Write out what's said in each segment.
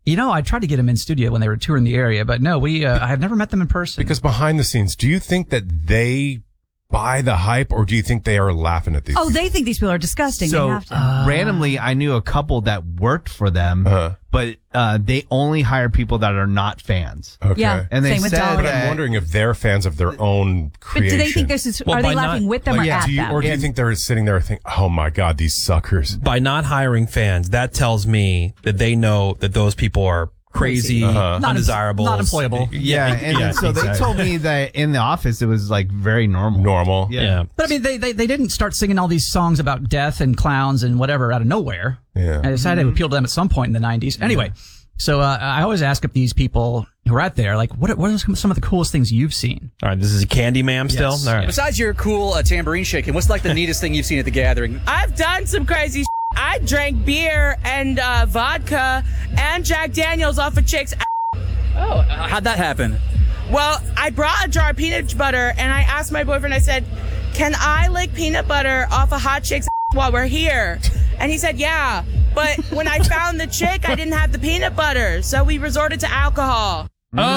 I tried to get them in studio when they were touring the area, but no, I have never met them in person. Because behind the scenes, do you think that they buy the hype, or do you think they are laughing at these people? They think these people are disgusting. So they have to. randomly, I knew a couple that worked for them, but they only hire people that are not fans. Okay. Yeah, And they same with said Dolly. But I'm wondering if they're fans of their own But creation. do they think this is? Are they laughing with them or at them? Or do you think they're sitting there thinking, "Oh my God, these suckers"? By not hiring fans, that tells me that they know that those people are crazy, undesirable, not employable. Yeah, and so they told me that in the office it was like very normal. Yeah. But I mean, they didn't start singing all these songs about death and clowns and whatever out of nowhere. Yeah. And I decided to appeal to them at some point in the 90s. Anyway, so I always ask if these people who are out there, like, what are some of the coolest things you've seen? All right, this is Candy Ma'am still? Yes. All right. Besides your cool tambourine shaking, what's like the neatest thing you've seen at the gathering? I've done some crazy I drank beer and vodka and Jack Daniels off of chicks. Oh, how'd that happen? Well, I brought a jar of peanut butter and I asked my boyfriend, I said, can I lick peanut butter off a hot chick's while we're here? And he said, yeah. But when I found the chick, I didn't have the peanut butter. So we resorted to alcohol.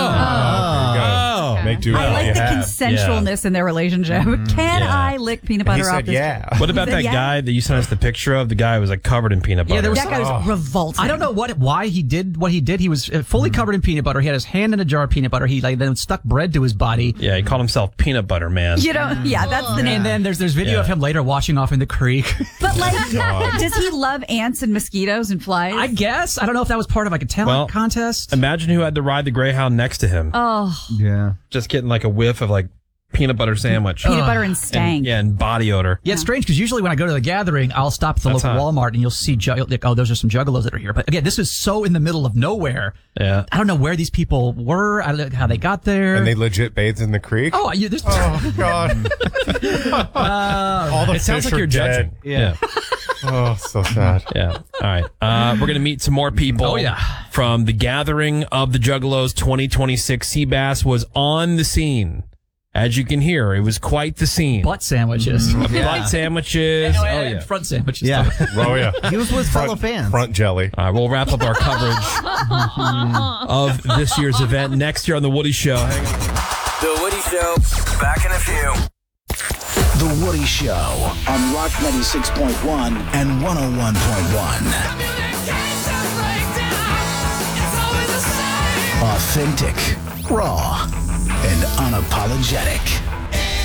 Make do with I what like you the have. consensualness in their relationship. Can I lick peanut And he butter off said, this? yeah. What about that guy that you sent us the picture of? The guy who was like covered in peanut butter. Yeah, there was That guy was revolting. I don't know why he did what he did. He was fully covered in peanut butter. He had his hand in a jar of peanut butter. He then stuck bread to his body. Yeah, he called himself Peanut Butter Man. Yeah, that's the name. And then there's video of him later washing off in the creek. But does he love ants and mosquitoes and flies? I guess. I don't know if that was part of like a talent contest. Imagine who had to ride the Greyhound next to him. Oh. Yeah. Just getting like a whiff of like peanut butter sandwich. Peanut butter and stank. And body odor. Yeah, it's strange because usually when I go to the gathering, I'll stop at the local Walmart and you'll see, those are some juggalos that are here. But again, this is so in the middle of nowhere. Yeah. I don't know where these people were, I don't know how they got there. And they legit bathed in the creek? Oh, God. All the It sounds fish like are you're dead. judging. Yeah. Oh, so sad. Yeah. All right. We're going to meet some more people. Oh, yeah. From the gathering of the Juggalos 2026. Seabass was on the scene. As you can hear, it was quite the scene. Butt sandwiches. Butt sandwiches. And front sandwiches. Yeah. Oh, yeah. He was with fellow fans. Front jelly. All right, we'll wrap up our coverage of this year's event next year on The Woody Show. Hang on. The Woody Show, back in a few. The Woody Show on Rock 96.1 and 101.1. Authentic, raw, and unapologetic.